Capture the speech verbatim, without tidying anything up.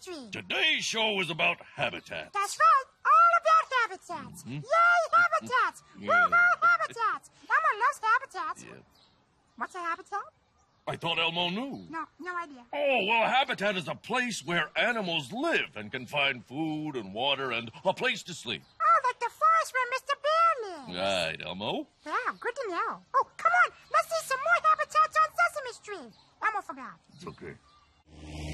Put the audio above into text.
Street. Today's show is about habitats. That's right. All about habitats. Mm-hmm. Yay, habitats. Woo, woo, habitats. Elmo loves habitats. Yeah. What's a habitat? I thought Elmo knew. No, no idea. Oh, well, a habitat is a place where animals live and can find food and water and a place to sleep. Oh, like the forest where Mister Bear lives. Right, Elmo. Yeah, good to know. Oh, come on. Let's see some more habitats on Sesame Street. Elmo forgot. It's okay.